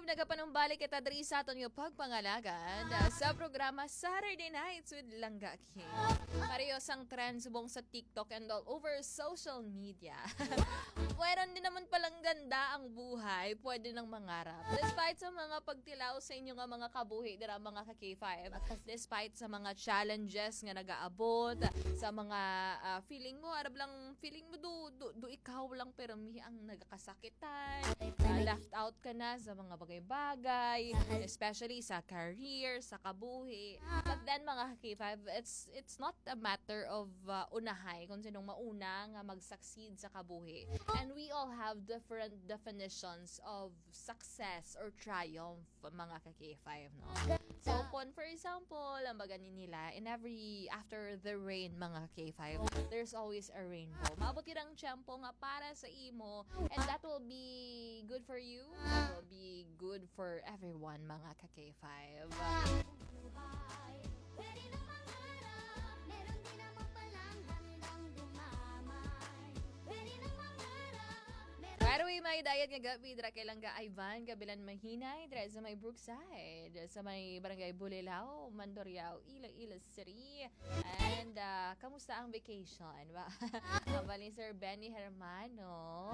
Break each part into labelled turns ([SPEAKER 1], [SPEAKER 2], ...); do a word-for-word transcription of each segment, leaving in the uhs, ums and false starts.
[SPEAKER 1] nagapanumbalik kita diri sa aton yung pagpangalagan uh, sa programa Saturday Nights with Langga King. Parehas ang trend subong sa TikTok and all over social media. Pwede din naman palang ganda ang buhay, pwede nang mangarap. Despite sa mga pagtilaw sa inyo nga mga kabuhi dira mga ka-K five, despite sa mga challenges nga nagaabot, sa mga uh, feeling mo, arab lang feeling mo do, do, do ikaw lang pero mi ang nagakasakitan, uh, left out ka na sa mga bagay-bagay, especially sa career, sa kabuhi. But then mga K five, it's it's not a matter of uh, unahay kung sinong mauna nga mag-succeed sa kabuhi. And we all have different definitions of success or triumph mga ka K five, no? So, kung for example, ang baga nila, in every, after the rain mga K five, there's always a rainbow. Maabot yun ang tiyempo nga para sa imo, and that will be good for you, that will be good for everyone mga ka K five. By the way, may dayat nga gabi, dra kay Langga Ivan, kabilan mahinay, dra sa may Brookside, sa may Barangay Bulilao, Mandurriao, Iloilo City. And, uh, kamusta ang vacation? Ang bali Sir Benny Hermano.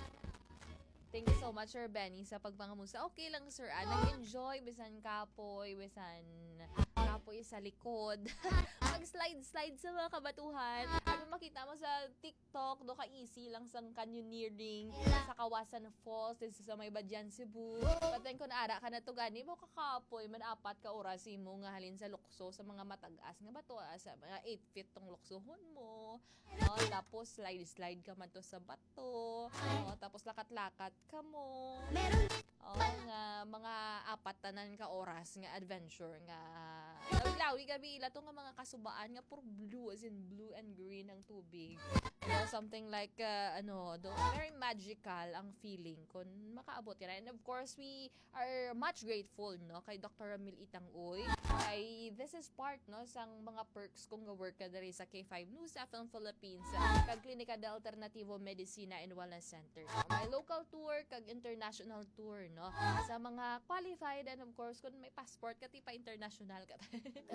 [SPEAKER 1] Thank you so much, Sir Benny, sa pagpangamusta. Okay lang, Sir. Ah, nag-enjoy, bisan kapoy, bisan kapoy sa likod. Mag-slide-slide sa mga kabatuhan. Ano makita mo sa TikTok, do ka easy lang sa canyoneering, sa Kawasan Falls, sa may Badyan, Cebu. But then, kung naara ka na to gani mo, kakapoy, man apat ka oras mo nga halin sa lukso, sa mga matagas nga bato, ah, sa mga eight feet tong luksohon mo. Oh, tapos, slide-slide ka man to sa bato. Oh, tapos, lakat-lakat ka mo. Oo nga, mga apat tanan ka oras nga adventure nga. Lawi gabi ila to nga mga kasubaan nga puro blue, as in blue and green ang tubig. You know, something like uh, ano, do, very magical ang feeling kung makaabot yan. And of course, we are much grateful no kay Doctor Ramil Itang-Uy. Kay this is part no sang mga perks kung nga work ka diri sa K five News F M Philippines kag Klinika de Alternativo Medicina and Wellness Center. No? May local tour kag international tour no sa mga qualified, and of course kung may passport ka ti pa international ka.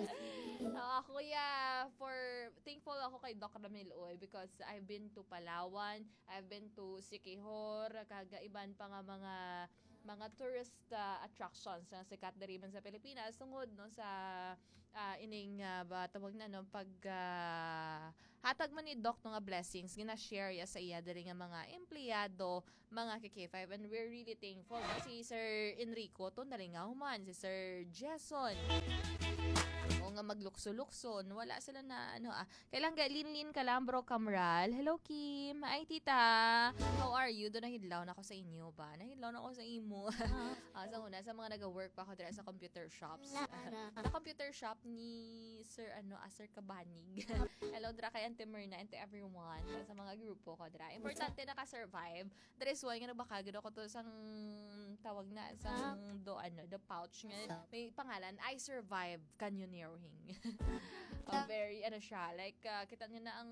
[SPEAKER 1] No, ako yeah, for thankful ako kay Doc Ramil Uy because I've been to Palawan, I've been to Siquijor, kagaiban pa nga mga mga tourist uh, attractions na sikat diri man sa Pilipinas tungod no sa uh, ining uh, ba tawag na no pag uh, hatag man ni Doc no nga blessings gina-share ya sa iya diri nga mga empleyado mga K five, and we're really thankful no? Si Sir Enrico to nalingaw man, si Sir Jason o nga maglukso-lukson, wala sila na ano ah. Kailang Linlin Calambro Camral. Hello Kim. Ay tita. How are you? Do nahidlaw na ako sa inyo ba? Nahidlaw na ako sa imo. uh, sa una, sa mga nag-work pa ako dira sa computer shops. Sa computer shop ni Sir ano, ah, Sir Kabanig. Hello dira kay Auntie Myrna and to everyone. Sa mga grupo ko dira. Importante na ka-survive. There is why nga nagbakagod ako to sang tawag na sang do ano, the pouch nga. May pangalan, I Survive Canyoneering. uh, very ano siya like uh, kita niyo na ang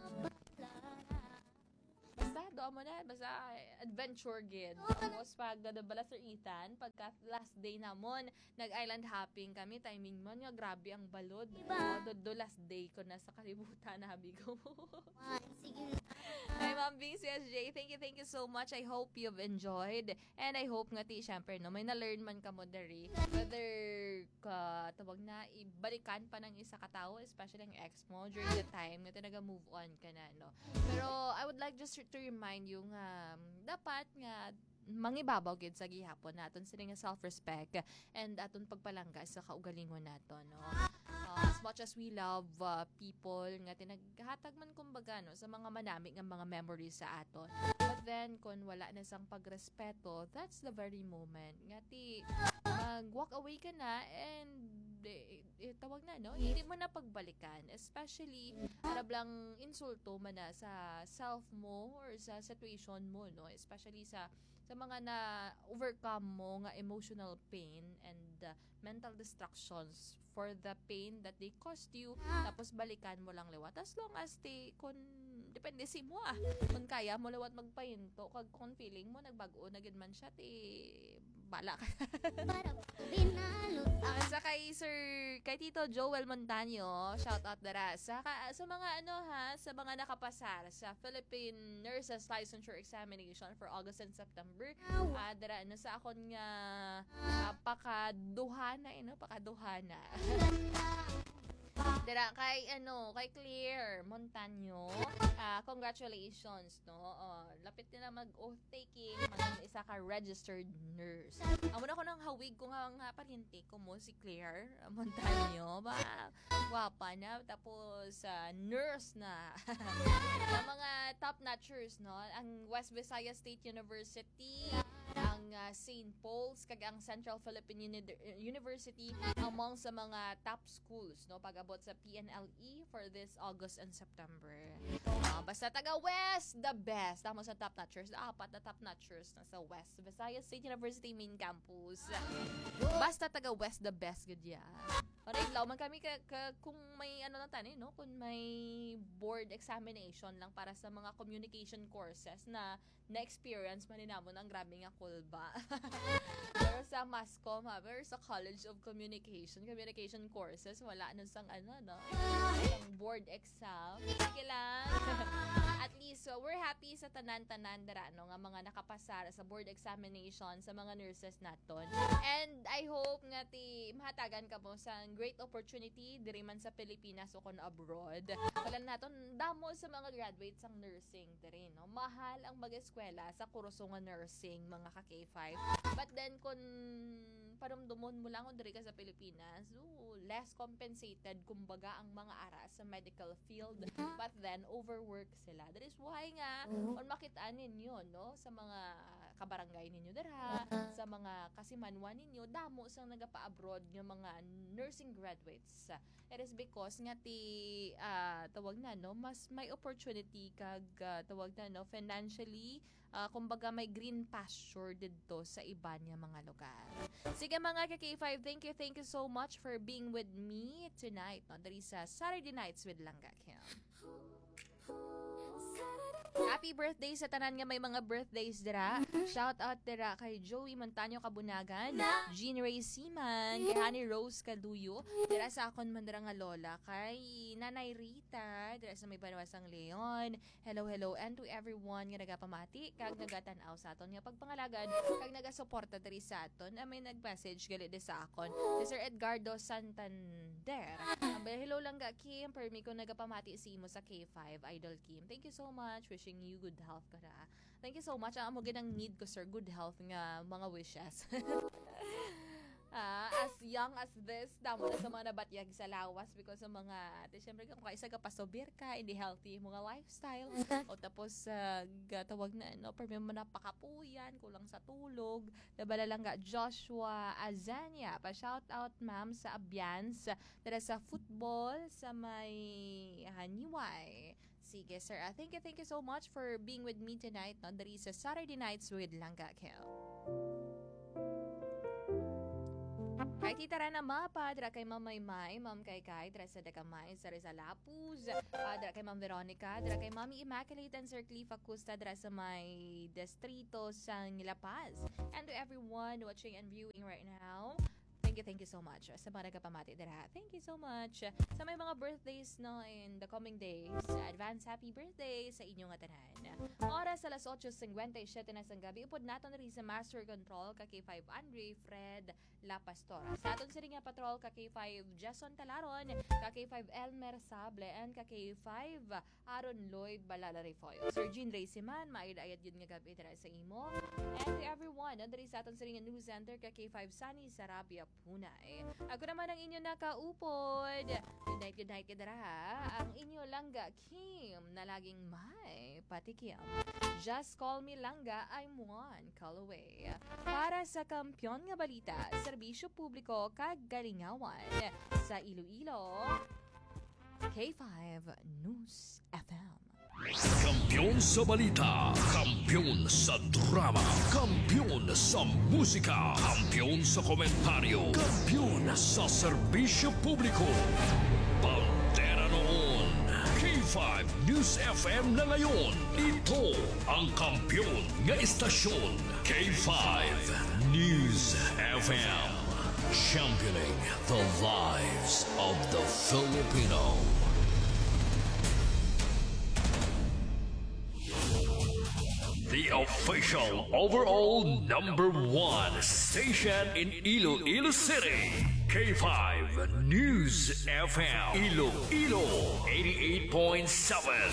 [SPEAKER 1] basta doon mo na basta adventure gid. Tapos pag dadabala Sir Ethan pagka last day namon nag-island hopping kami, timing mo nga grabe ang balod. Uh, do, do last day ko na sa kalibutan na habi ko. Hi Ma'am Bing C S J, thank you thank you so much. I hope you've enjoyed, and I hope nga ti syempre no may na-learn man ka mo diri whether ka tawag na ibalikan pa ng isa ka tao, especially ang ex mo during the time nga naga-move on ka na no. Pero I would like just to remind you nga um, dapat nga mangibabaw gid sa gihapon naton sila nga self-respect and aton pagpalangga sa kaugalingon naton no. Uh, as much as we love uh, people nga tinaghatag man kumbaga no sa mga manami nga mga memories sa aton, but then kung wala na sang pagrespeto, that's the very moment nga ti mag walk away ka na and eh, eh, tawag na no hindi mo na pagbalikan, especially arab lang insulto man na sa self mo or sa situation mo no, especially sa sa mga na overcome mo nga emotional pain and uh, mental distractions for the pain that they caused you, tapos balikan mo lang liwat as long as they kun depende si mo ah. Kung kaya mo lawat magpahinto, kag kung feeling mo nagbago na gid man siya, ti bala ka. Ah, sa kay Sir, kay Tito Joel Montaño, shout out dara. Sa, ka- sa mga ano ha, sa mga nakapasar sa Philippine Nurses Licensure Examination for August and September. Ah, dara, ano sa akon nga ah, pakaduhana, eh, no? Pakaduhana. Dira kay ano, kay Claire Montaño. Ah, congratulations, no. Oh, lapit na mag oath taking man isa ka registered nurse. Amo na ko nang hawig ko nga nga parinti ko mo si Claire Montaño. Ba, gwapa na tapos uh, nurse na. Sa mga top notchers, no. Ang West Visayas State University, ang uh, Saint Paul's kag ang Central Philippine Uni- University among sa mga top schools, no, pag-abot sa P N L E for this August and September. Uh, basta taga West, the best. Tama sa top notchers, apat na top notchers na sa West Visayas State University main campus. Basta taga West, the best gud ya. Para ilaw man kami ka, ka, kung may ano lang tani, no, kung may board examination lang para sa mga communication courses na na-experience man ninamon ang grabe nga kulba. Pero sa MASCOM, ha, pero sa College of Communication, communication courses, wala na sang ano, no? Sang board exam. Sige lang. At least, so, we're happy sa tanan-tanan dara, no, nga mga nakapasara sa board examination sa mga nurses naton. And I hope nga ti mahatagan ka mo sa great opportunity diri man sa Pilipinas o kon abroad. Wala naton damo sa mga graduates ang nursing diri, no? Mahal ang mag-eskwela sa kurso nga nursing, mga ka K five. But then kung panumdumon mo lang kung diri ka sa Pilipinas, ooh, less compensated kumbaga ang mga ara sa medical field. But then overwork sila. That is why nga on makitaan ninyo, no, sa mga kabarangay ninyo dara, sa mga kasimanwan ninyo, damo sang nagapa-abroad nga mga nursing graduates. It is because nga ti uh, tawag na, no, mas may opportunity kag uh, tawag na, no, financially, uh, kumbaga may green pasture dito sa iba niya mga lugar. Sige mga ka K five, thank you, thank you so much for being with me tonight, no, dari sa Saturday Nights with Langga Kim. Happy birthday sa tanan nga may mga birthdays dira. Shout out dira kay Joey Montaño Kabunagan, Jean Ray Seaman, kay Honey Rose Kaluyo, dira sa akon man dira nga lola, kay Nanay Rita, dira sa may Banwasang Leon. Hello, hello, and to everyone nga nagapamati kag nagatanaw sa aton nga pagpangalagad kag nagasuporta diri sa aton. Ah, may nag-message gali di sa akon. Si Sir Edgardo Santander. Ambay, hello lang ga Kim, permi ko nagapamati si imo sa K five Idol Kim. Thank you so much. Wishing you good health ka na. Thank you so much. Ang amo ginang need ko, sir, good health nga mga wishes. Ah, as young as this, damo na sa mga nabatyag sa lawas because sa mga, di syempre kung kaisa ka pasobir ka, hindi healthy mga lifestyle. O tapos, uh, gatawag na, no, permi mo na pakapuyan, kulang sa tulog. Dabala lang ga Joshua Azania. Pa-shout out, ma'am, sa Abians, dara sa football, sa may Haniway. Sige, sir. Uh, thank you, thank you so much for being with me tonight, no? Dari sa Saturday Nights with Langga Kim. Kay Tita Rana Mapa, dira kay Ma'am Maymay, Ma'am Kay Kay, dira sa Dagamay, sa Rizal Lapuz, uh, dira kay Ma'am Veronica, dira kay Mami Immaculate and Sir Cliff Acosta, dira sa may distrito sa La Paz. And to everyone watching and viewing right now, thank you, thank you so much. Sa mga nagapamati dira, thank you so much. Sa may mga birthdays no in the coming days, advance happy birthday sa inyong atanan. Oras alas eight fifty-seven na sang gabi, upod naton rin sa Master Control ka K five Andre Fred La Pastora. Sa aton sa nga patrol ka K five Jason Talaron, ka K five Elmer Sable, and ka K five Aaron Lloyd Balalarifoy. Sir Jean Raysiman, maayad-ayad yun nga gabi dira sa imo. And to everyone, andari sa aton sa nga news center ka K five Sunny Sarabia Punay. Ako naman ang inyo nakaupod. Good night, good night, kadara ha. Ang inyo Langga Kim na laging may patikim. Just call me Langga, I'm one call away. Para sa kampyon nga balita, serbisyo publiko kag galingawan sa Iloilo, K five News F M.
[SPEAKER 2] Kampiyon sa balita, kampiyon sa drama, kampiyon sa musika, kampiyon sa komentaryo, kampiyon sa serbisyo publiko. Bandera noon, K five News F M na ngayon. Ito ang kampiyon nga istasyon. K five News F M. Championing the lives of the Filipino. The official overall number one station in Iloilo City. K five News F M. Iloilo eighty-eight point seven.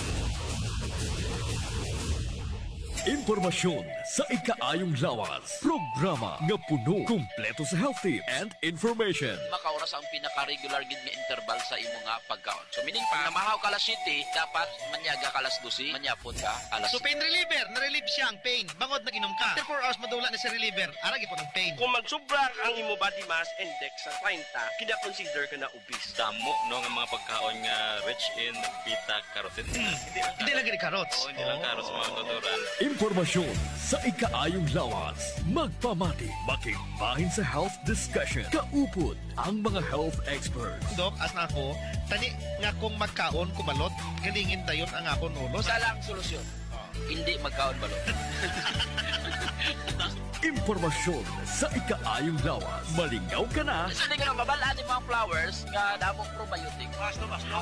[SPEAKER 2] Impormasyon sa ikaayong lawas. Programa nga puno, kumpleto sa health tips and information.
[SPEAKER 3] Makaoras ang pinaka-regular gid nga interval sa imo nga pagkaon. So meaning pa, namahaw ka alas siyete, dapat manyaga ka alas dose, manyapon ka alas
[SPEAKER 4] So pain reliever, na-relieve siya ang pain. Bangod nag-inom ka. After four hours madula na si reliever, aragi po ng pain.
[SPEAKER 5] Kung magsubra ang imo body mass index sa thirty, kina-consider ka na obese.
[SPEAKER 6] Damo no nga mga pagkaon nga rich in beta-carotene. Hindi lang
[SPEAKER 4] Hindi lagi ni carrots.
[SPEAKER 6] Oo, hindi lang carrots mga natural.
[SPEAKER 2] Impormasyon sa ikaayong lawas. Magpamati, makigbahin sa health discussion. Kaupod ang mga health experts.
[SPEAKER 4] Dok, as na ako, tani nga kung magkaon kumalot, galingin dayon ang akon ulos.
[SPEAKER 3] Isa lang solusyon. Hindi magkaon balot.
[SPEAKER 2] Impormasyon sa ikaayong lawas. Malingaw ka na.
[SPEAKER 3] Kasi hindi ka nang babalaan ng mga flowers nga damong probiotic. Basto, basto.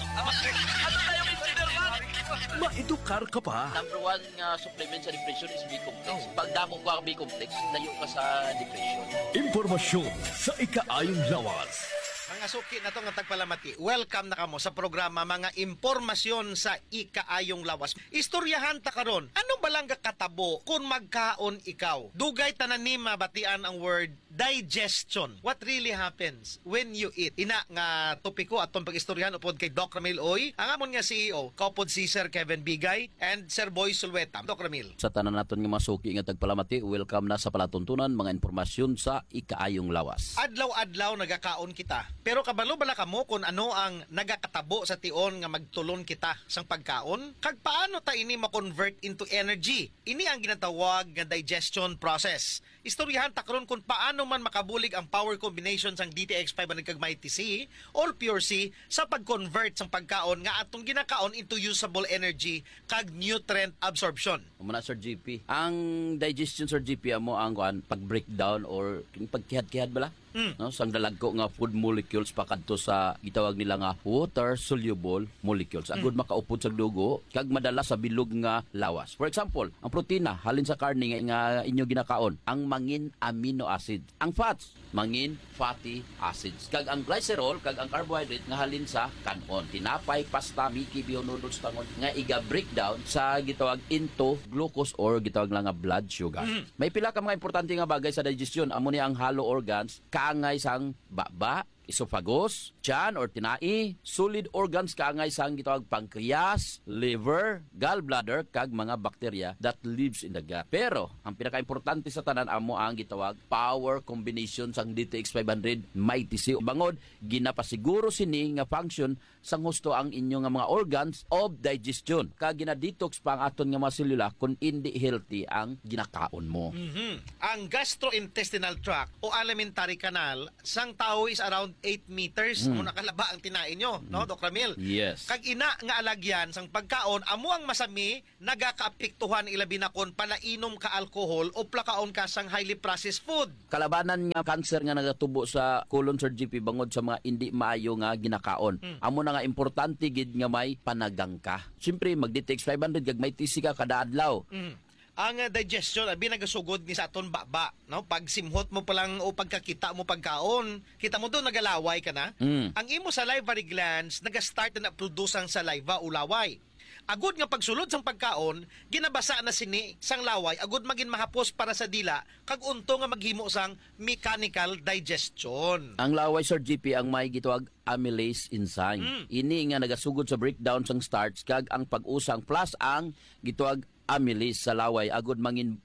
[SPEAKER 3] Ano na yung engineer man?
[SPEAKER 2] Maedukar ka pa.
[SPEAKER 3] Number one nga supplement sa depression is B-complex. Pag damong ka ang B-complex, layo ka sa depression.
[SPEAKER 2] Impormasyon sa ikaayong lawas.
[SPEAKER 4] Mga suki na to nga tagpalamati, welcome na kamo sa programa Mga Impormasyon sa Ikaayong Lawas. Istoryahan ta karon, ano ba lang katabo kung magkaon ikaw? Dugay tanan ni mabatian ang word digestion. What really happens when you eat? Ina nga topiko atong pag-istoryahan upod kay Doc Ramil Oy, ang amon nga C E O, kaupod si Sir Kevin Bigay and Sir Boy Sulweta. Doc Ramil.
[SPEAKER 3] Sa tanan naton nga masuki nga tagpalamati, welcome na sa palatuntunan mga impormasyon sa Ikaayong Lawas.
[SPEAKER 4] Adlaw-adlaw nagakaon kita. Pero kabalo bala kamo kung ano ang nagakatabo sa tion nga magtulon kita sang pagkaon? Kag paano ta ini ma-convert into energy? Ini ang ginatawag nga digestion process. Istoryahan ta karon kung paano man makabulig ang power combination sang D T X five hundred kag Mighty C or Pure C sa pag-convert sang pagkaon nga atong ginakaon into usable energy kag nutrient absorption.
[SPEAKER 3] Muna Sir G P. Ang digestion Sir G P amo ang kuan pag-breakdown or pagkihad-kihad bala. Mm. No, sang dalagko nga food molecules pakadto sa gitawag nila nga water soluble molecules. Agud mm. makaupod sa dugo kag madala sa bilog nga lawas. For example, ang protina halin sa karne nga, nga inyo ginakaon, ang mangin amino acid. Ang fats, mangin fatty acids. Kag ang glycerol kag ang carbohydrate nga halin sa kanon. Tinapay, pasta, miki, bihon, noodles, tangon nga iga breakdown sa gitawag into glucose or gitawag lang nga blood sugar. Mm. May pila ka mga importante nga bagay sa digestion. Amo ni ang hollow organs, kaangay sang baba, esophagus, tiyan or tinai, solid organs kaangay sang gitawag pancreas, liver, gallbladder kag mga bakterya that lives in the gut. Pero ang pinaka-importante sa tanan amo ang gitawag power combination sang D T X five hundred Mighty C. Bangod ginapasiguro sini nga function sang husto ang inyo nga mga organs of digestion. Kag gina-detox pa ang aton nga mga selula kung hindi healthy ang ginakaon mo.
[SPEAKER 4] Mm-hmm. Ang gastrointestinal tract o alimentary canal sang tao is around eight meters. Mm. Muna kalaba ang tinain nyo, no, Doc Ramil?
[SPEAKER 3] Yes.
[SPEAKER 4] Kag ina nga alagyan sang pagkaon, amo ang masami nagakaapektuhan ilabi na kon palainom ka alcohol o plakaon ka sang highly processed food.
[SPEAKER 3] Kalabanan nga cancer nga nagatubo sa colon Sir G P bangod sa mga hindi maayo nga ginakaon. Mm. Amo na nga importante gid nga may panagang ka. Siyempre mag-D T X five hundred kag may T C ka kada adlaw.
[SPEAKER 4] Mm. Ang uh, digestion abi nagasugod ni sa aton baba, no? Pag simhot mo pa lang o pagkakita mo pagkaon, kita mo do nagalaway ka na.
[SPEAKER 3] Mm.
[SPEAKER 4] Ang imo salivary glands naga-start na produce ang saliva o laway. Agud nga pagsulod sang pagkaon, ginabasa na sini sang laway, agud magin mahapos para sa dila, kag unto nga maghimo sang mechanical digestion.
[SPEAKER 3] Ang laway Sir G P ang may gitawag amylase enzyme. Mm. Ini nga nagasugod sa breakdown sang starch kag ang pag-usang plus ang gitawag amylase sa laway agud mangin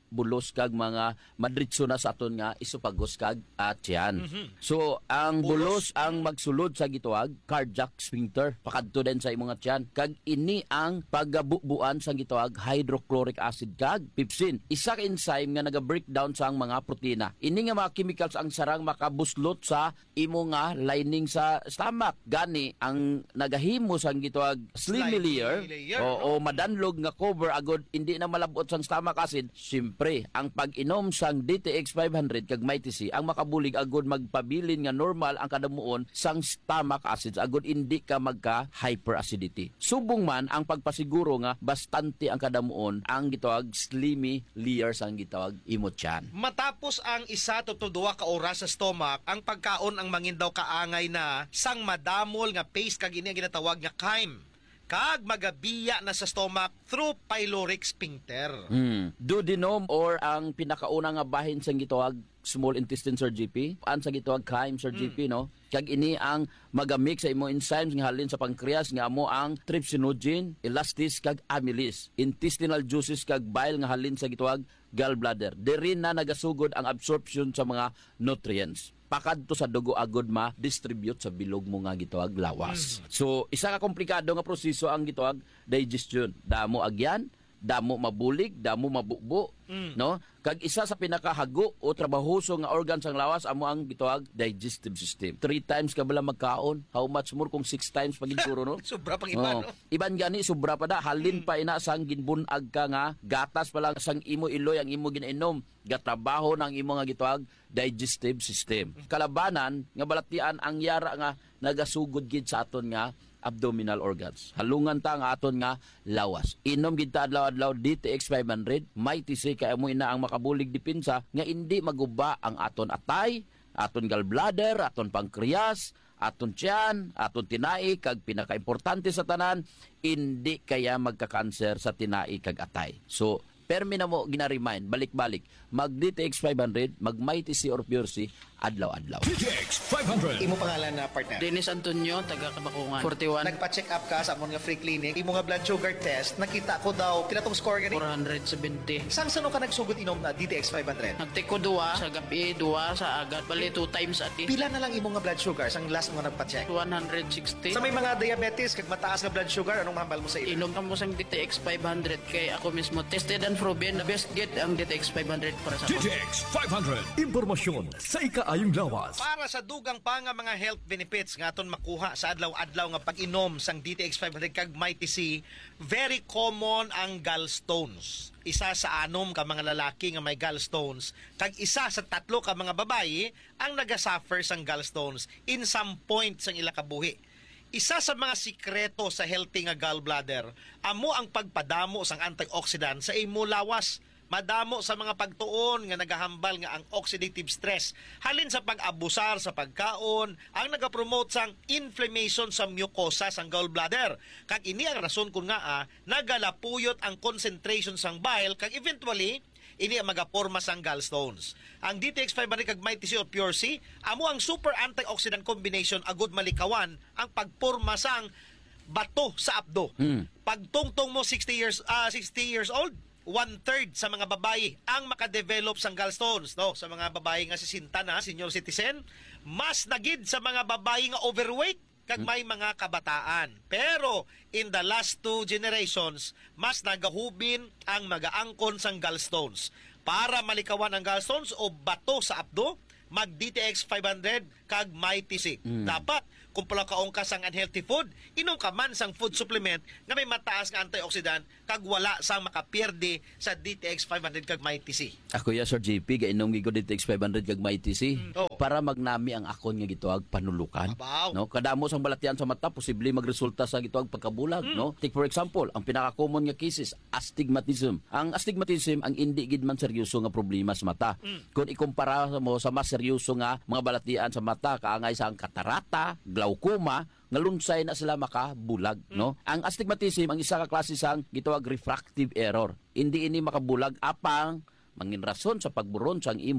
[SPEAKER 3] bulos kag mga madritso na sa aton nga isupagos kag at yan. So ang bulos, ang magsulod sa gituwag cardiac sphincter pakadto din sa imong tiyan kag ini ang pagabubuan sa gituwag hydrochloric acid kag pepsin. Isa ka enzyme nga naga-breakdown sa ang mga protina. Ini nga mga chemicals ang sarang makabuslot sa imo nga lining sa stomach. Gani ang nagahimo sa gituwag slimy
[SPEAKER 4] Slimy
[SPEAKER 3] layer,
[SPEAKER 4] layer,
[SPEAKER 3] o, o madanlog nga cover agod hindi na malabot sang stomach acid. Siyempre, ang pag-inom sang D T X five hundred kag Mighty C ang makabulig agod magpabilin nga normal ang kadamuon sang stomach acids agod hindi ka magka hyperacidity. Subong man ang pagpasiguro nga bastante ang kadamuon ang gitawag slimy layer sang gitawag imot tiyan.
[SPEAKER 4] Matapos ang isa to duwa ka oras sa stomach, ang pagkaon ang mangin daw kaangay na sang madamol nga paste kag ini ang ginatawag nga chyme. Kag magabiya na sa stomach through pyloric sphincter.
[SPEAKER 3] Hmm. Duodenum or ang pinakauna nga bahin sa gitawag small intestine, Sir G P. Ang sa gitawag chyme, Sir G P, no? Kag ini ang magamix sa imo enzymes nga halin sa pancreas nga amo ang trypsinogen, elastis kag amylase. Intestinal juices kag bile nga halin sa gitawag gallbladder. Diri na nagasugod ang absorption sa mga nutrients. Pakadto sa dugo agod ma-distribute sa bilog mo nga gitawag lawas. So, isa ka komplikado nga proseso ang gitawag digestion. Damo agyan, damo mabulig, damo mabukbo, no? Kag isa sa pinakahago o trabahoso nga organ sang lawas amo ang gitawag digestive system. Three times ka bala magkaon, how much more kung six times pagitsuro, no?
[SPEAKER 4] Sobra pang iba,
[SPEAKER 3] Oh.
[SPEAKER 4] no?
[SPEAKER 3] Iban gani sobra pa da halin pa ina sang ginbunag ka nga gatas pa lang sang imo iloy ang imo ginainom. Gatrabaho ng imo nga gitawag digestive system. Kalabanan nga balatian ang yara nga nagasugod gid sa aton nga abdominal organs. Halungan ta nga aton nga lawas. Inom gid ta adlaw-adlaw D T X five hundred, Mighty C kay amo ina ang makabulig dipinsa nga indi maguba ang aton atay, aton gallbladder, aton pancreas, aton tiyan, aton tinai kag pinakaimportante sa tanan, indi kaya magka-cancer sa tinai kag atay. So permi na mo gina-remind, balik-balik, mag-D T X five hundred, mag-Mighty C or Pure C, adlaw-adlaw.
[SPEAKER 2] D T X five hundred.
[SPEAKER 4] Imo pangalan na partner.
[SPEAKER 7] Dennis Antonio, taga Kabakungan. forty-one,
[SPEAKER 4] Nagpa-check up ka sa amon nga free clinic. Imo nga blood sugar test, nakita ko daw kinatong score gani.
[SPEAKER 7] four seventy.
[SPEAKER 4] Sang sano ka nagsugod inom na D T X five hundred?
[SPEAKER 7] Nagtake ko duwa sa gabi, duwa sa agat. Bali, two times ati.
[SPEAKER 4] Pila na lang imo nga blood sugar sang last mo nga nagpa-check?
[SPEAKER 7] one sixty.
[SPEAKER 4] Sa may mga diabetes kag mataas nga blood sugar, anong mahambal mo sa ilo?
[SPEAKER 7] Inom ka mo sang D T X five hundred kay ako mismo tested and proven na best get ang D T X five hundred para sa
[SPEAKER 2] D T
[SPEAKER 7] ako.
[SPEAKER 2] X five hundred. Impormasyon sa ikaayong lawas.
[SPEAKER 4] Para sa dugang pa nga mga health benefits nga aton makuha sa adlaw-adlaw nga pag-inom sang D T X five hundred kag Mighty C, very common ang gallstones. Isa sa anom ka mga lalaki nga may gallstones kag isa sa tatlo ka mga babayi ang nagasuffer sang gallstones in some point sang ila kabuhi. Isa sa mga sikreto sa healthy nga gallbladder amo ang pagpadamo sang antioxidant sa imo lawas. Madamo sa mga pagtuon nga nagahambal nga ang oxidative stress halin sa pag-abusar sa pagkaon ang nagapromote sang inflammation sa mucosa sang gallbladder. Kag ini ang rason kun nga ah, nagalapuyot ang concentration sang bile kag eventually ini ang magaporma sang gallstones. Ang D T X five hundred kag Mighty C or Pure C amo ang super antioxidant combination agud malikawan ang pagporma sang bato sa abdo.
[SPEAKER 3] Hmm.
[SPEAKER 4] Pagtungtong mo sixty years ah sixty years old, one-third sa mga babayi ang makadevelop sang gallstones. No? Sa mga babayi nga sisinta na, senior citizen, mas nagid sa mga babayi nga overweight kag may mga kabataan. Pero in the last two generations, mas nagahubin ang magaangkon sang gallstones. Para malikawan ang gallstones o bato sa abdo, mag D T X five hundred kag Mighty C. Dapat kung pala kaong ka sang unhealthy food, inom ka man sang food supplement nga may mataas nga antioxidant kag wala sang makapierde sa D T X five hundred kag Mighty C.
[SPEAKER 3] Ako ya Sir J P gainom gi ko D T X five hundred kag Mighty C
[SPEAKER 4] oo.
[SPEAKER 3] para magnami ang akon nga gituag panulukan.
[SPEAKER 4] Abaw.
[SPEAKER 3] No, kadamo sang balatian sa mata posible magresulta sa gituag pagkabulag, no? Take for example, ang pinaka-common nga cases, astigmatism. Ang astigmatism ang indi gid man seryoso nga problema sa mata. Kung ikumpara mo sa mas seryoso nga mga balatian sa mata kaangay sa ang katarata, glaucoma, nga lunsay na sila makabulag, no? Ang astigmatism ang isa ka klase sang gitawag refractive error. Hindi ini makabulag apang mangin rason sa pagburon sang imo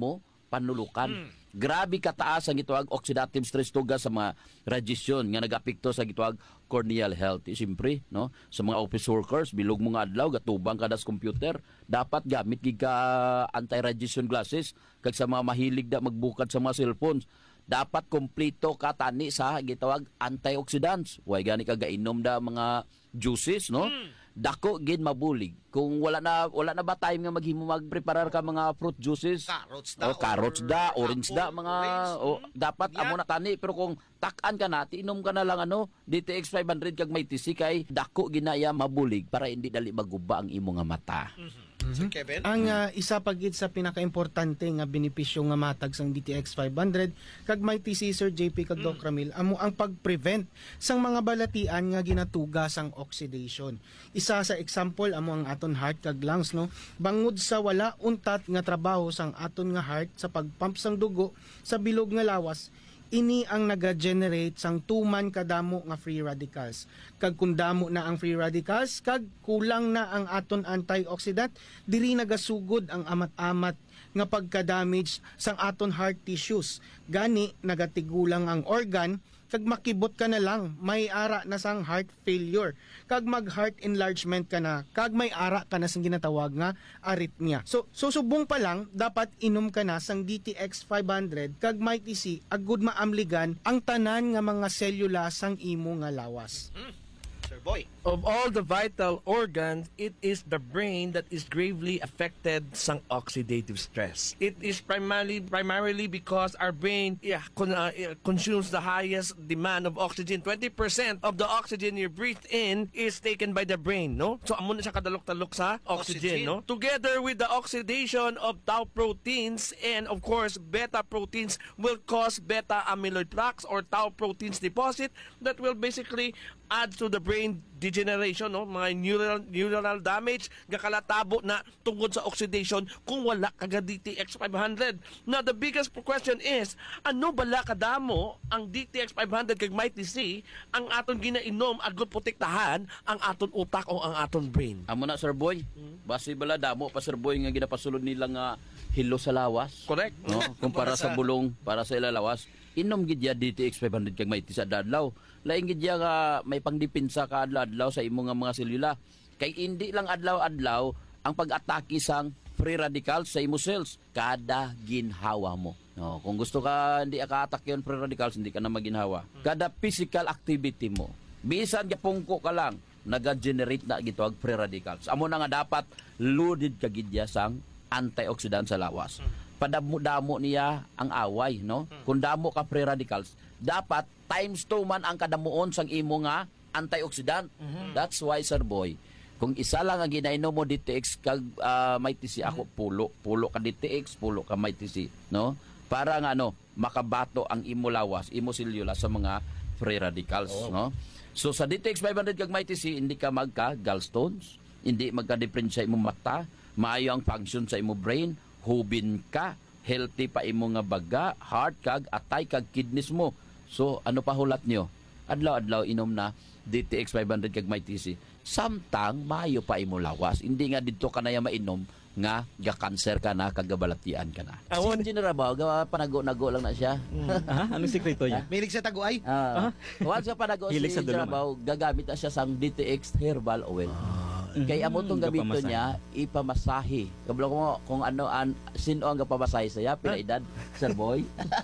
[SPEAKER 3] panulukan. Grabe kataas ang gitawag oxidative stress tuga sa mga radiation nga nagapekto sa gitawag corneal health. E, siyempre, no, sa mga office workers, bilog mo nga adlaw, gatubang kada sa computer, dapat gamit gid ka anti-radiation glasses. Kag sa mga mahilig da magbukad sa mga cellphones, dapat kompleto ka tani sa gitawag antioxidants. Way gani ka gainom da mga juices, no? Mm. Dako gid mabulig. Kung wala na wala na ba time nga maghimo magpreparar ka mga fruit juices?
[SPEAKER 4] Carrots da.
[SPEAKER 3] O carrots da, orange da,
[SPEAKER 4] apple,
[SPEAKER 3] mga
[SPEAKER 4] orange,
[SPEAKER 3] o,
[SPEAKER 4] mm.
[SPEAKER 3] dapat
[SPEAKER 4] Yeah.
[SPEAKER 3] amo na tani, pero kung tak-an ka na, inom ka na lang ano, D T X five hundred kag may T C kay dako ginaya mabulig para hindi dali maguba ang imo nga mata.
[SPEAKER 4] Mm-hmm. Sir Kevin?
[SPEAKER 8] Ang uh, isa pagid sa pinakaimportante nga benepisyo nga matag sang D T X five hundred kag may T C Sir J P kag Doc Ramil amo ang pag-prevent sang mga balatian nga ginatuga sang oxidation. Isa sa example amo ang aton heart kag lungs, no. Bangod sa wala untat nga trabaho sang aton nga heart sa pagpump sang dugo sa bilog nga lawas, ini ang naga-generate sang tuman kadamo nga free radicals. Kag kung damo na ang free radicals, kag kulang na ang aton antioxidant, diri nagasugod ang amat-amat nga pagka-damage sang aton heart tissues. Gani nagatigulang ang organ, kag makibot ka na lang, may ara na sang heart failure. Kag mag heart enlargement ka na, kag may ara ka na sang ginatawag nga arrhythmia. So susubong pa lang, dapat inom ka na sang D T X five hundred kag may T C agud maamligan ang tanan nga mga selula sang imo nga lawas.
[SPEAKER 4] Sir Boy.
[SPEAKER 9] Of all the vital organs, it is the brain that is gravely affected sang oxidative stress. It is primarily primarily because our brain yeah, con- uh, uh, consumes the highest demand of oxygen. twenty percent of the oxygen you breathe in is taken by the brain, no? So amo na siya kadalok-talok sa oxygen,
[SPEAKER 4] Oxygen.
[SPEAKER 9] no? Together with the oxidation of tau proteins and of course beta proteins will cause beta amyloid plaques or tau proteins deposit that will basically add to the brain degeneration, no, mga neural neuronal damage nga kalatabo na tungod sa oxidation kung wala ka D T X five hundred. Now the biggest question is, ano bala kadamo ang D T X five hundred kag may T C ang aton ginainom agud protektahan ang aton utak o ang aton brain?
[SPEAKER 3] Amo na Sir Boy. Basi bala damo pa Sir Boy nga ginapasulod nila nga hilo sa lawas.
[SPEAKER 9] Correct.
[SPEAKER 3] No, kumpara sa bulong para sa ilalawas. Inom gid ya D T X five hundred kag may T C sa adlaw. Laing gid ya nga may pangdipinsa ka adlaw sa imo nga mga selula. Kay hindi lang adlaw-adlaw ang pag-atake sang free radicals sa imo cells kada ginhawa mo. No, kung gusto ka hindi ka atake yon free radicals, hindi ka na maginhawa. Kada physical activity mo, bisan gapungko ka lang, naga-generate na gitawag free radicals. Amo na nga dapat loaded ka gid ya sang antioxidant sa lawas. Padamo-damo niya ang away, no? Kung damo ka free radicals, dapat times two man ang kadamuon sang imo nga antioxidant. Mm-hmm. That's why, Sir Boy, kung isa lang ang ginainom mo D T X kag uh, may T C, ako pulo, pulo ka D T X, pulo ka may T C, no? Para nga ano, makabato ang imo lawas, imo selula sa mga free radicals, oh. no? So sa D T X five hundred kag may T C, hindi ka magka gallstones, hindi magka-different sa imo mata, maayo ang function sa imo brain, hubin ka, healthy pa imo nga baga, heart kag atay kag kidneys mo. So ano pa hulat nyo? Adlaw-adlaw inom na D T X five hundred kag may T C. Samtang maayo pa imo lawas. Hindi nga dito ka na ya mainom nga ga-cancer ka na kagabalatian ka na. Si Engineer Rabaw, gawa panago-nago lang na siya.
[SPEAKER 10] Ah, anong sekreto niya?
[SPEAKER 4] Milig sa taguay?
[SPEAKER 3] Ah, once ka panago si
[SPEAKER 10] Hilig sa
[SPEAKER 3] Engineer
[SPEAKER 10] dulungan.
[SPEAKER 3] Rabaw, gagamit na siya sang D T X herbal oil. Kaya amo tong gamito
[SPEAKER 10] Gapamasahe.
[SPEAKER 3] niya, ipamasahe. Kabalo ko kung ano an sino ang gapamasahe saya, pila edad, Sir Boy?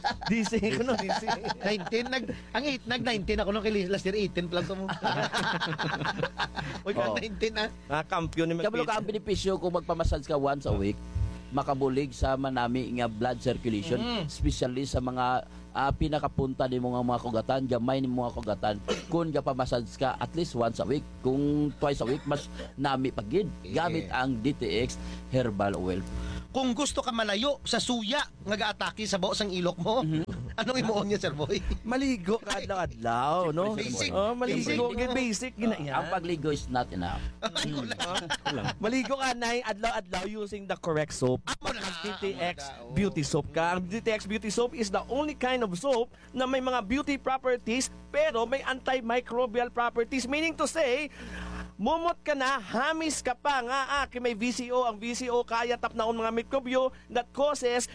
[SPEAKER 9] D C ko no, D C.
[SPEAKER 4] nineteen nag ang eight nag nineteen ako nung kay last year eighteen pa lang to mo. Oy,
[SPEAKER 3] Oo.
[SPEAKER 4] nineteen ah.
[SPEAKER 9] Ah, kampiyon ni
[SPEAKER 3] Kabalo ka ang benepisyo kung magpamassage ka once a week, makabulig sa manami nga blood circulation, especially sa mga ah, pinakapunta ni mga mga kugatan, gamay ni mga kugatan. Kung gapamassage ka at least once a week, kung twice a week, mas nami pagid. Gamit ang D T X herbal oil.
[SPEAKER 4] Kung gusto ka malayo sa suya nga gaatake sa baos ang ilok mo, anong imuon niya, Sir Boy?
[SPEAKER 9] Maligo ka adlaw-adlaw, no?
[SPEAKER 4] Basic.
[SPEAKER 9] Oh, maligo.
[SPEAKER 4] Basic.
[SPEAKER 9] Basic, basic gina yan.
[SPEAKER 3] Ang pagligo is not enough.
[SPEAKER 9] Maligo ka na adlaw-adlaw using the correct soap.
[SPEAKER 4] Amo na.
[SPEAKER 9] D T X
[SPEAKER 4] Amo na, oh.
[SPEAKER 9] Beauty Soap ka. Ang D T X Beauty Soap is the only kind of soap na may mga beauty properties pero may antimicrobial properties. Meaning to say, mumot ka na, hamis ka pa nga, ah, kay may V C O. Ang V C O kaya tap naon mga mikrobyo that causes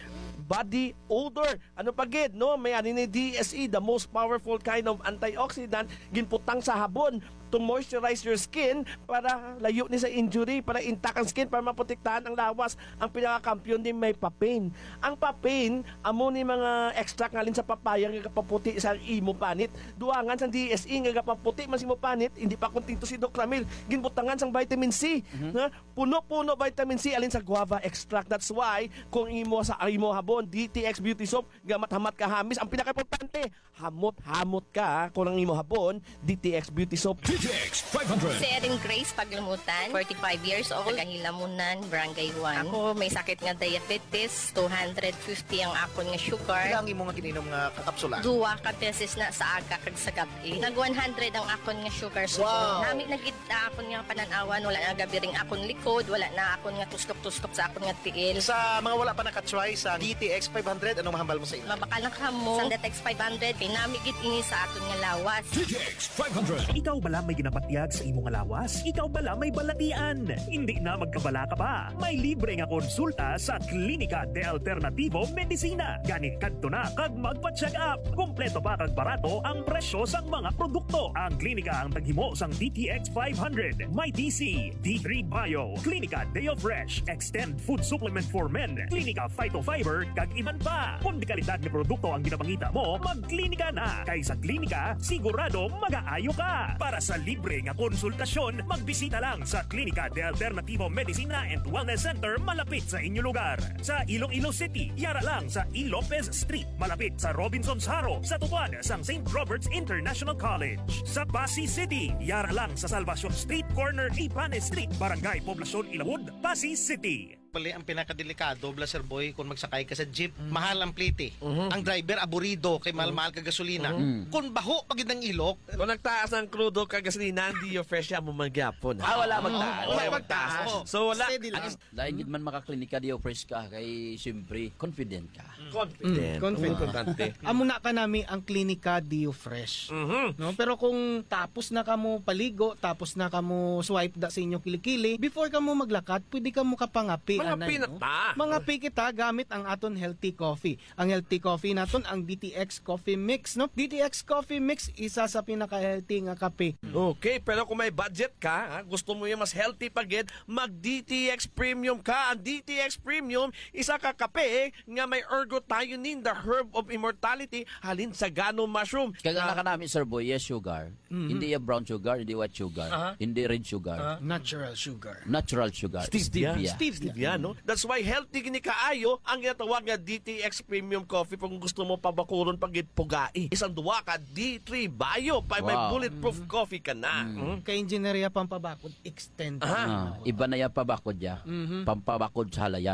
[SPEAKER 9] body odor. Ano pa gid, no? May ani ni D S E, the most powerful kind of antioxidant ginputang sa habon to moisturize your skin para layo ni sa injury, para intact ang skin, para maprotektahan ang lawas. Ang pinakakampiyon din may papain. Ang papain, amo ni mga extract ngalin sa papaya nga kapaputi sa imo panit. Duangan sa D S E nga kapaputi man si mo panit, hindi pa kontinto si Doc Ramil. Ginbutangan sang vitamin C.
[SPEAKER 3] Mm-hmm.
[SPEAKER 9] Na, puno-puno vitamin C alin sa guava extract. That's why kung imo sa imo habon, D T X Beauty Soap, gamat-hamat ka hamis, ang pinaka-importante, hamot-hamot ka kung ang imo habon, D T X Beauty Soap.
[SPEAKER 2] D T X five hundred.
[SPEAKER 11] Si Erin Grace Paglamutan, forty-five years old, Tagahilamunan, Barangay one. Ako may sakit nga diabetes, two hundred fifty ang akon nga sugar.
[SPEAKER 4] Ilang imo nga kininom nga kakapsula?
[SPEAKER 11] Duwa ka beses na sa aga kag sa gabi. Nag one hundred ang akon nga sugar. So,
[SPEAKER 4] Wow.
[SPEAKER 11] Nami nagita akon nga pananawan, wala na gabi ring akon likod, wala na akon nga tuslok-tuslok sa akon nga tiil.
[SPEAKER 4] Sa mga wala pa nakatry sa D T X five hundred, anong mahambal mo sa ila?
[SPEAKER 11] Mabakal na kamo. Sa D T X five hundred, pinamigit ini sa aton nga lawas.
[SPEAKER 2] D T X five hundred.
[SPEAKER 12] Ikaw bala may ginapatiyag sa imong lawas? Ikaw bala may balatian? Hindi na magkabala ka pa. May libre nga konsulta sa Klinika de Alternativo Medicina. Gani kadto na kag magpa-check up. Kompleto pa kag barato ang presyo sang mga produkto. Ang klinika ang taghimo sang D T X five hundred, may D C, D three Bio, Klinika Deo Fresh, Extend Food Supplement for Men, Klinika Phytofiber, kag iban pa. Kung di kalidad nga produkto ang ginapangita mo, magklinika na. Kay sa klinika, sigurado mag-aayo ka. Para sa libre nga konsultasyon, magbisita lang sa Klinika de Alternativo Medicina and Wellness Center malapit sa inyong lugar. Sa Iloilo City, yara lang sa E. Lopez Street, malapit sa Robinson's Haro, sa tupad sang Saint Robert's International College. Sa Pasig City, yara lang sa Salvacion Street, corner Ipane Street, Barangay Poblacion Ilawod, Pasig City.
[SPEAKER 4] Pali ang pinakadelikado, Blaser Boy, kung magsakay ka sa jeep, mahal ang plite. Ang driver aburido kay mahal-mahal ka gasolina. Kung baho pagid ng ilok,
[SPEAKER 9] Kung nagtaas ng crudo kag gasolina, hindi yung fresh mo magyapon.
[SPEAKER 3] Ah, wala magtaas.
[SPEAKER 9] Wala magtaas. So wala.
[SPEAKER 8] Steady lang.
[SPEAKER 3] Dahil gid man makaklinika di fresh ka kay siyempre confident ka.
[SPEAKER 9] Confident.
[SPEAKER 8] Mm, confident.
[SPEAKER 9] Importante.
[SPEAKER 8] Amo na ka nami ang klinika Dio Fresh. No, pero kung tapos na kamo paligo, tapos na kamo swipe da sa inyong kilikili, before ka mo maglakad, pwede ka mo kapangapi.
[SPEAKER 9] Mga
[SPEAKER 8] anay,
[SPEAKER 9] pinat
[SPEAKER 8] no?
[SPEAKER 9] ta.
[SPEAKER 8] Mga pikita gamit ang aton healthy coffee. Ang healthy coffee naton ang D T X Coffee Mix, no? D T X Coffee Mix isa sa pinaka-healthy nga kape.
[SPEAKER 9] Okay, pero kung may budget ka, ha, gusto mo yung mas healthy pagid, mag-D T X Premium ka. Ang D T X Premium, isa ka kape nga may ergothioneine, the herb of immortality, halin sa gano mushroom.
[SPEAKER 3] Kaya na kanami Sir Boy, yes sugar. Hindi yung brown sugar, hindi white sugar,
[SPEAKER 9] Aha.
[SPEAKER 3] hindi red sugar.
[SPEAKER 8] Natural sugar.
[SPEAKER 3] Natural sugar.
[SPEAKER 9] Stevia.
[SPEAKER 8] Stevia.
[SPEAKER 9] Stevia, no? That's why healthy gini kaayo ang ginatawag nga D T X Premium Coffee kung gusto mo pabakuron pagid pugai. Isang duwa ka D three Bio, pa may
[SPEAKER 3] Wow.
[SPEAKER 9] bulletproof coffee ka na. Mm.
[SPEAKER 8] Kay engineeria pampabakod, extend.
[SPEAKER 3] Ah, iba na yung pabakod ya. Pampabakod sa halayan.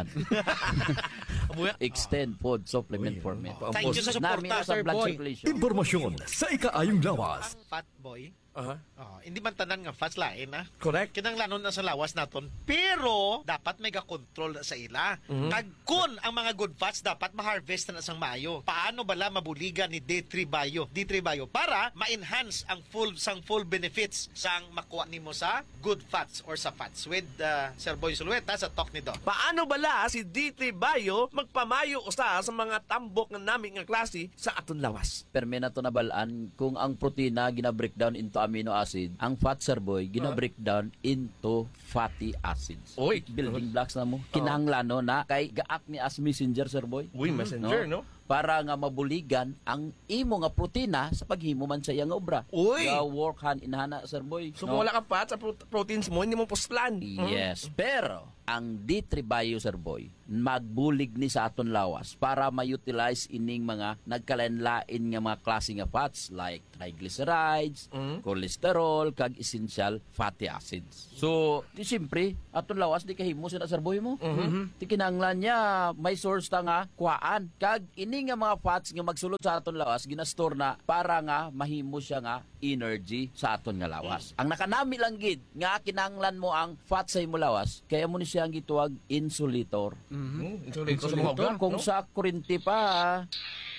[SPEAKER 3] Extend food supplement for men.
[SPEAKER 4] thank you sa suporta,
[SPEAKER 3] Nami na sa
[SPEAKER 8] Sir
[SPEAKER 3] blood
[SPEAKER 8] Boy.
[SPEAKER 3] circulation.
[SPEAKER 2] Impormasyon sa ikaayong lawas.
[SPEAKER 4] fat boy.
[SPEAKER 9] Aha.
[SPEAKER 4] Oh, hindi man tanan nga fast lain ha.
[SPEAKER 9] Correct.
[SPEAKER 4] Kinanglanon na sa lawas naton. Pero dapat may ga-control na sa ila. Kag kun ang mga good fats dapat ma-harvest na sang maayo. Paano bala mabuligan ni D three Bio? D three Bio para ma-enhance ang full sang full benefits sang makuha nimo sa good fats or sa fats with uh, Sir Boy Sulueta sa talk ni Doc.
[SPEAKER 9] Paano bala si D three Bio magpamayo usa sa mga tambok nga nami nga klase sa aton lawas?
[SPEAKER 3] Perme na to nabalaan kung ang protina gina-breakdown into amino acid, ang fat Sir Boy gina-breakdown into fatty acids.
[SPEAKER 9] Oy.
[SPEAKER 3] Building blocks na mo. Kinahanglan no na kay gaak ni as messenger Sir Boy.
[SPEAKER 9] Uy, messenger, no?
[SPEAKER 3] Para nga mabuligan ang imo nga protina sa paghimo man sa iyang obra.
[SPEAKER 9] Uy.
[SPEAKER 3] Ga work hand in hana Sir Boy.
[SPEAKER 9] So kung wala ka fat sa pro- proteins mo, hindi mo puslan.
[SPEAKER 3] Yes, pero ang D three Bio Sir Boy magbulig ni sa aton lawas para ma-utilize ining mga nagkalain-lain nga mga klase nga fats like triglycerides, cholesterol, kag essential fatty acids. So, di siyempre, aton lawas di kahimo sila Sir Boy mo. Di kinahanglan niya may source ta nga kuhaan. Kag ini nga mga fats nga magsulod sa aton lawas ginastore na para nga mahimo siya nga energy sa aton nga lawas. Ang nakanami lang gid nga kinahanglan mo ang fat sa imo lawas kaya mo ni siya ang gituwag insulator.
[SPEAKER 9] Mm-hmm. Insulator sa mga organ,
[SPEAKER 3] Kung
[SPEAKER 9] no?
[SPEAKER 3] sa kurinti pa,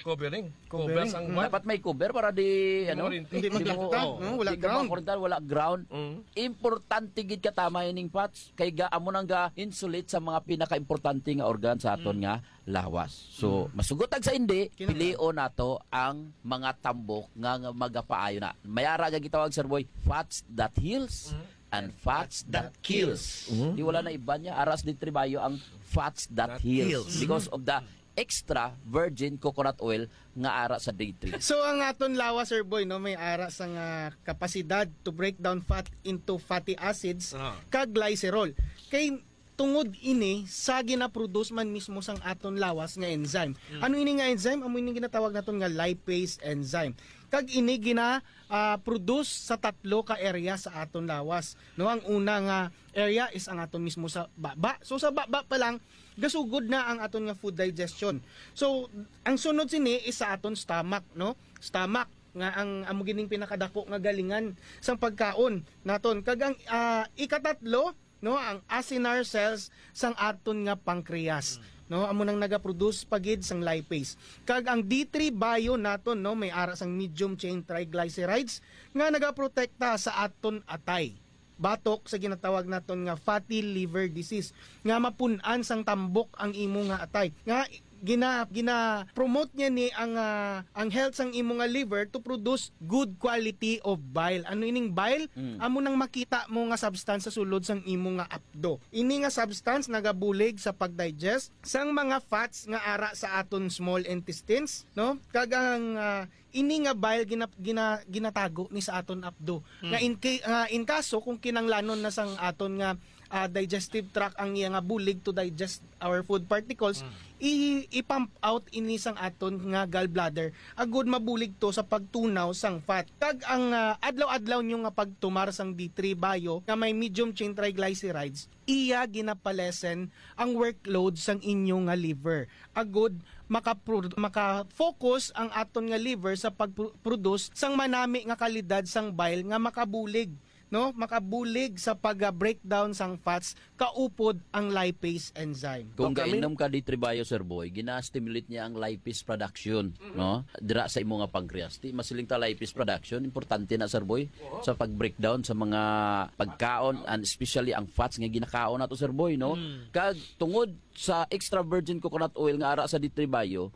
[SPEAKER 9] Covering.
[SPEAKER 8] Covering.
[SPEAKER 9] Covers ang
[SPEAKER 8] Mm.
[SPEAKER 9] buwan.
[SPEAKER 3] Dapat may cover para di ano
[SPEAKER 9] Hindi
[SPEAKER 8] Hindi maglakta,
[SPEAKER 3] oo,
[SPEAKER 8] no? Wala
[SPEAKER 3] di ka
[SPEAKER 8] ground.
[SPEAKER 3] makurintan, wala ground.
[SPEAKER 9] Mm.
[SPEAKER 3] Importante gid ka tama ining Fats kay ga amo nang ga insulate sa mga pinaka-importante nga organ sa aton nga lawas. So masugotag sa hindi,
[SPEAKER 8] Kinang-
[SPEAKER 3] pilion nato ang mga tambok nga, nga magapaayo na. Mayara nga gitawag Sir Boy, fats that heals and fats that kills. Di wala na iba niya, aras di tribayo ang fats that,
[SPEAKER 9] That
[SPEAKER 3] heals.
[SPEAKER 9] heals.
[SPEAKER 3] Because of the extra virgin coconut oil nga ara sa day three.
[SPEAKER 8] So ang aton lawas, Sir Boy, no, may ara sa nga kapasidad to break down fat into fatty acids
[SPEAKER 4] Ah.
[SPEAKER 8] kag glycerol. Kay tungod ini sa gina-produce man mismo sang aton lawas nga enzyme. Ano ini nga enzyme? Amo ini ginatawag naton nga lipase enzyme. Kag ini gina ah, produce sa tatlo ka area sa aton lawas. No, ang una nga area is ang aton mismo sa baba. So sa baba pa lang gasugod na ang aton nga food digestion. So ang sunod sini is sa aton stomach, no? Stomach nga ang amo gining pinakadako nga galingan sang pagkaon naton. Kag ang ah, ikatatlo, no, ang acinar cells sang aton nga pancreas. No, amo nang naga-produce pagid sang lipase. Kag ang D three bio naton, no, may ara sang medium chain triglycerides nga nagaprotekta sa aton atay. Batok sa ginatawag naton nga fatty liver disease nga mapun-an sang tambok ang imo nga atay. Nga gina gina promote niya ni ang ah, ang health sang imo nga liver to produce good quality of bile. Ano ining bile? Amo nang makita mo nga substance sa sulod sang imo nga apdo. Ini nga substance nagabulig sa pagdigest sang mga fats nga ara sa aton small intestines, no? Kag ang ah, ini nga bile gina, gina, ginatago ni sa aton apdo. Nga in, ca- ah, in kaso kung kinanglanon na sang aton nga ah, digestive tract ang iya nga bulig to digest our food particles, i- i-pump out ini sang aton nga gallbladder agud mabulig to sa pagtunaw sang fat. Kag ang ah, adlaw-adlaw nyo nga pagtumar sang D three bio nga may medium chain triglycerides, iya ginapalesen ang workload sang inyo nga liver. Agud makapro- maka-focus ang aton nga liver sa pag-produce sang manami nga kalidad sang bile nga makabulig, no, makabulig sa pag-breakdown sang fats kaupod ang lipase enzyme.
[SPEAKER 3] Kung
[SPEAKER 9] Dok, kami-
[SPEAKER 3] kainom ka di tribayo, Sir Boy, gina-stimulate niya ang lipase production, no? Dira sa imo nga pancreas. Ti masiling ta lipase production, importante na, Sir Boy, sa pag-breakdown sa mga pagkaon and especially ang fats nga ginakaon nato, Sir Boy, no? Kag tungod sa extra virgin coconut oil nga ara sa di tribayo,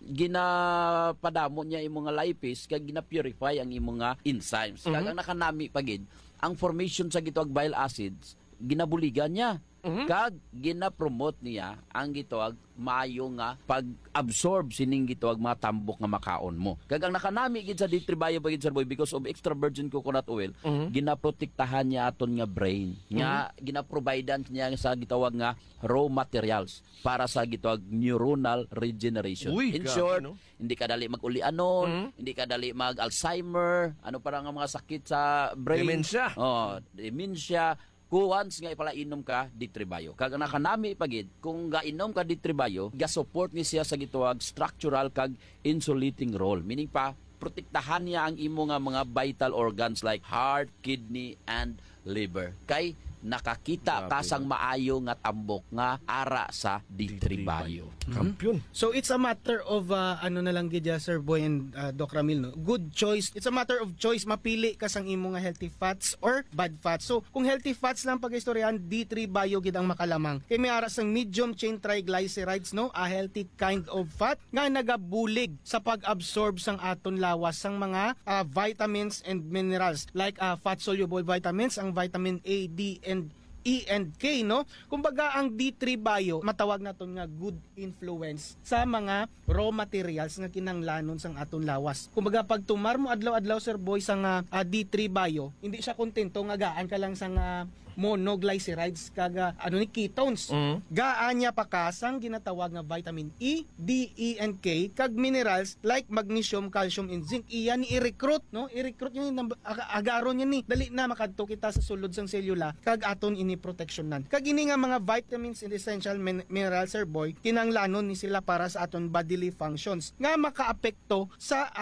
[SPEAKER 3] ginapadamo niya imo nga lipase kag gina-purify ang imo nga enzymes. Kag ang nakanami pagid ang formation sa gitawag bile acids, ginabuligan niya. Kag gina-promote niya ang gitawag maayo nga pag-absorb sining gitawag mga tambok nga makaon mo. Kag ang nakanami gid sa D three bio pagid, Sir Boy, because of extra virgin coconut oil, ginaprotektahan niya aton nga brain. Nga ginaprovidean niya sa gitawag nga raw materials para sa gitawag neuronal regeneration.
[SPEAKER 9] Uy,
[SPEAKER 3] In
[SPEAKER 9] grabe,
[SPEAKER 3] short,
[SPEAKER 9] no?
[SPEAKER 3] hindi ka dali mag-ulianon, hindi ka dali mag-Alzheimer, ano para nga mga sakit sa brain.
[SPEAKER 9] Dementia.
[SPEAKER 3] Oh, dementia. Kung once nga ipalainom ka, D three bio. Kag nakanami pagid, kung gainom ka D three bio, ga-support ni siya sa gituwag structural kag insulating role. Meaning pa, protektahan niya ang imo nga mga vital organs like heart, kidney, and liver. Kay nakakita ka sang maayo nga tambok nga ara sa D three bio.
[SPEAKER 9] Kampiyon.
[SPEAKER 8] So it's a matter of uh, ano na lang gid ya, Sir Boy and uh, Doc Ramil, no? Good choice. It's a matter of choice, mapili ka sang imo nga healthy fats or bad fats. So kung healthy fats lang pag-istoryahan, D three bio gid ang makalamang. Kay may ara sang medium chain triglycerides, no, a healthy kind of fat nga nagabulig sa pag-absorb sang aton lawas sang mga uh, vitamins and minerals like uh, fat soluble vitamins, ang vitamin A, D, and E and K, no? Kumbaga ang D three bio matawag naton nga good influence sa mga raw materials nga kinanglanon sang aton lawas. Kumbaga pag tumar mo adlaw-adlaw, Sir Boy, sang uh, D three bio, hindi siya kontento nga gaan ka lang sang uh, monoglycerides kaga ano ni ketones. Gaan niya pa kasang ginatawag nga vitamin E, D, E, and K kag minerals like magnesium, calcium, and zinc. Iyan ni i-recruit, no? I-recruit niya ni agaron niya ni dali na makadto kita sa sulod sang selula kag aton ini proteksyonan. Kag ini nga mga vitamins and essential min- minerals, Sir Boy, kinanglanon ni sila para sa aton bodily functions nga makaapekto sa